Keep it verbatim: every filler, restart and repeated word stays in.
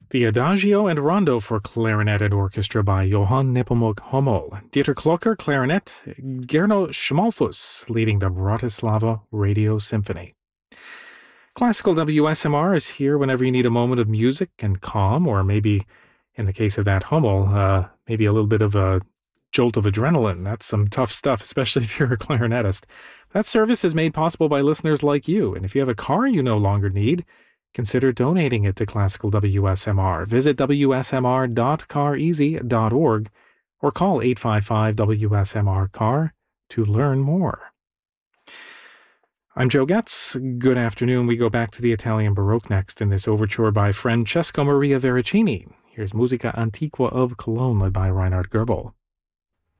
The Adagio and Rondo for Clarinet and Orchestra by Johann Nepomuk Hummel. Dieter Klocker, clarinet. Gernot Schmalfuss leading the Bratislava Radio Symphony. Classical W S M R is here whenever you need a moment of music and calm, or maybe, in the case of that Hummel, uh, maybe a little bit of a jolt of adrenaline. That's some tough stuff, especially if you're a clarinetist. That service is made possible by listeners like you, and if you have a car you no longer need, consider donating it to Classical W S M R. Visit w s m r dot car easy dot org or call eight five five W S M R C A R to learn more. I'm Joe Getz. Good afternoon. We go back to the Italian Baroque next in this overture by Francesco Maria Veracini. Here's Musica Antiqua of Cologne led by Reinhard Goebel.